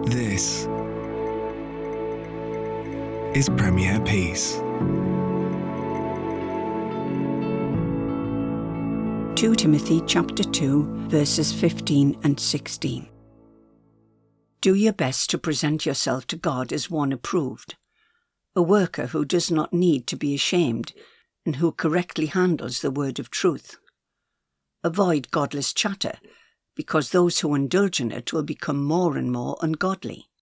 This is Premier Peace. 2 Timothy chapter 2, verses 15 and 16. Do your best to present yourself to God as one approved, a worker who does not need to be ashamed and who correctly handles the word of truth. Avoid godless chatter, because those who indulge in it will become more and more ungodly.